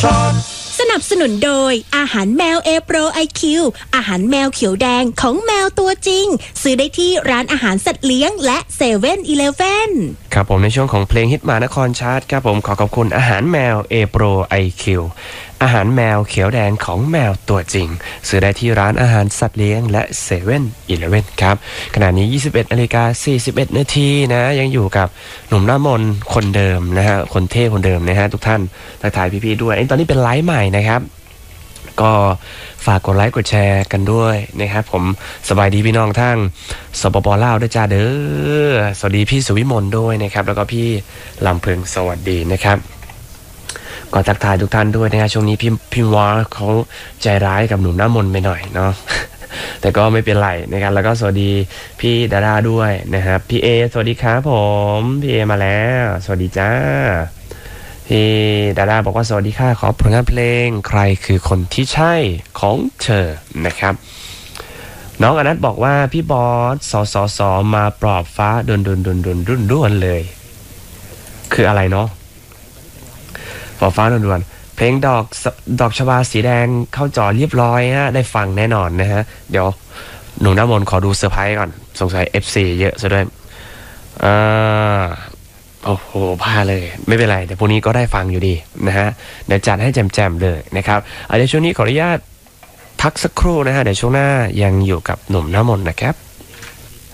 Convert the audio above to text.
ช็อตสนับสนุนโดยอาหารแมว A Pro IQ อาหารแมวเขียวแดงของแมวตัวจริงซื้อได้ที่ร้านอาหารสัตว์เลี้ยงและ7-Eleven ครับผมในช่วงของเพลงฮิตมานครชาร์ตครับผมขอขอบคุณอาหารแมว A Pro IQ อาหารแมวเขียวแดงของแมวตัวจริงซื้อได้ที่ร้านอาหารสัตว์เลี้ยงและ7-Eleven ครับขณะนี้ 21:41 นาทีนะยังอยู่กับหนุ่มหน้ามนคนเดิมนะฮะคนเท่คนเดิมนะฮะทุกท่านทักทายพี่ๆด้วยตอนนี้เป็นไลฟ์ใหม่นะครับก็ฝากกดไลค์กดแชร์กันด้วยนะครับผมสบายดีพี่น้องทั้งสปป.ลาวด้วยจ้าเด้อสวัสดีพี่สุวิมลด้วยนะครับแล้วก็พี่ลำเพิงสวัสดีนะครับก็ทักทายทุกท่านด้วยนะครับช่วงนี้พี่วอเขาใจร้ายกับหนุ่มหน้ามนไปหน่อยเนาะ แต่ก็ไม่เป็นไรนะครับแล้วก็สวัสดีพี่ดาราด้วยนะครับพี่เอสวัสดีครับผมพี่เอมาแล้วสวัสดีจ้าพี่ดาราบอกว่าสวัสดีค่ะขอผลงานเพลงใครคือคนที่ใช่ของเธอนะครับน้องอนัทบอกว่าพี่บอสสมาปลอบฟ้าดนด้วนเลยคืออะไรเนาะปลอบฟ้าดนเพลงดอกชวาสีแดงเข้าจอเรียบร้อยฮะได้ฟังแน่นอนนะฮะเดี๋ยวหนูน้ำมนต์ขอดูเซอร์ไพรส์ก่อนสงสัย FC เยอะซะด้วยโอ้โหพลาดเลยไม่เป็นไรแต่พวกนี้ก็ได้ฟังอยู่ดีนะฮะเดี๋ยวจัดให้แจ่มๆเลยนะครับเดี๋ยวช่วงนี้ขออนุญาตพักสักครู่นะฮะเดี๋ยวช่วงหน้ายังอยู่กับหนุ่มน้ำมนต์นะครับ